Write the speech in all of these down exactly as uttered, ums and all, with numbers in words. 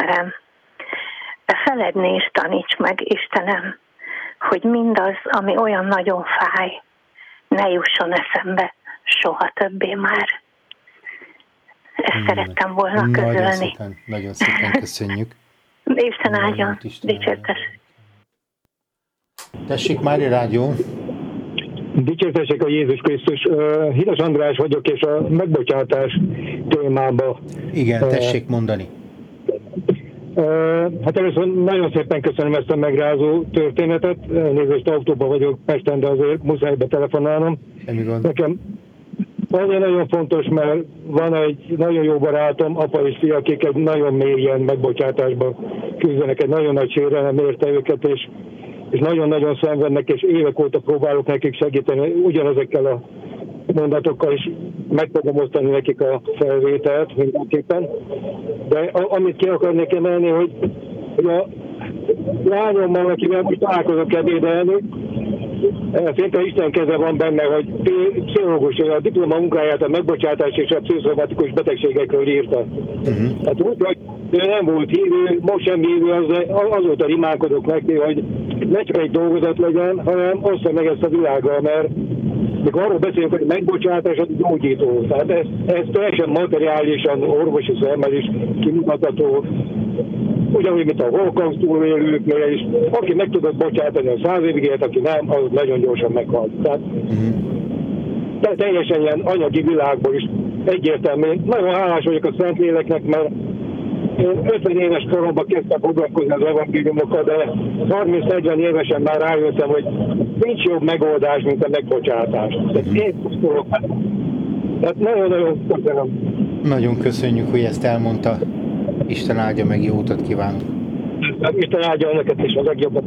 kérem, feledni is taníts meg, Istenem, hogy mindaz, ami olyan nagyon fáj, ne jusson eszembe soha többé már. Ezt hmm. szerettem volna nagyon közölni. Szépen, nagyon szépen köszönjük. Isten áldjon, dicsértes. Tessék, Mária Rádió. Dicsértessék a Jézus Krisztus. Uh, Hidas András vagyok, és a megbocsátás témába. Igen, tessék mondani. Uh, hát először nagyon szépen köszönöm ezt a megrázó történetet. Nézést, autóban vagyok Pesten, de azért muszáj betelefonálnom. Nekem azért nagyon fontos, mert van egy nagyon jó barátom, apa és fia, akik egy nagyon mélyen megbocsátásban küzdenek, egy nagyon nagy sérelem érte őket, és és nagyon-nagyon szenvednek, és évek óta próbálok nekik segíteni ugyanezekkel a mondatokkal, és meg fogom osztani nekik a felvételt mindenképpen. De a, amit ki akarnék emelni, hogy, hogy a lányommal, akivel most találkozok ebédelni, szinte Isten keze van benne, hogy pszichológus, a diplomamunkáját a megbocsátás és a pszichoszomatikus betegségekről írta. Uh-huh. Hát úgy, hogy ő nem volt hívő, most sem hívő, az, azóta rimánkodok neki, hogy ne csak egy dolgozat legyen, hanem ossza meg ezt a világgal, mert mikor arról beszélünk, hogy megbocsátás az gyógyító. Tehát ez, ez teljesen materiálisan, orvosi szemmel is kimutatható, ugyanúgy, mint a holokauszt túlélőknél is. Aki meg tudott bocsátani a száz évig élt, aki nem, az nagyon gyorsan meghalt. Tehát uh-huh. teljesen ilyen anyagi világból is egyértelmű. Nagyon hálás vagyok a Szentléleknek, mert én ötven éves koromban kezdtem foglalkozni az evangéliumokkal, de harminc-negyven évesen már rájöttem, hogy nincs jobb megoldás, mint a megbocsátás. Tehát én pusztulok. Tehát nagyon-nagyon köszönöm. Nagyon köszönjük, hogy ezt elmondta. Isten áldja meg, jó utat kívánok. Isten áldja neked is a legjobbat.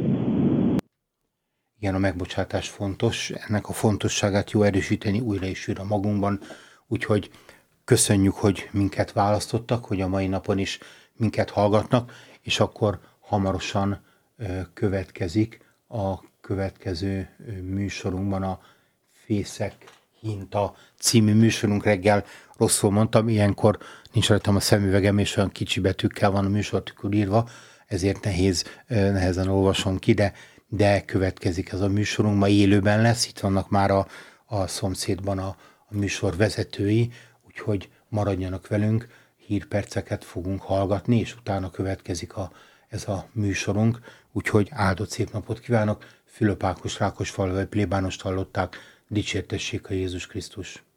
Igen, a megbocsátás fontos. Ennek a fontosságát jó erősíteni újra és újra magunkban. Úgyhogy köszönjük, hogy minket választottak, hogy a mai napon is minket hallgatnak, és akkor hamarosan következik a következő műsorunkban a Fészek Hinta című műsorunk. Reggel rosszul mondtam, ilyenkor nincs rajtam a szemüvegem, és olyan kicsi betűkkel van a műsortükör írva, ezért nehéz, nehezen olvasom ki, de, de következik ez a műsorunk, ma élőben lesz, itt vannak már a, a szomszédban a, a műsor vezetői, úgyhogy maradjanak velünk, hírperceket fogunk hallgatni, és utána következik a, ez a műsorunk, úgyhogy áldott szép napot kívánok, Fülöp Ákos Rákosfalvai plébánost hallották, dicsértessék a Jézus Krisztus.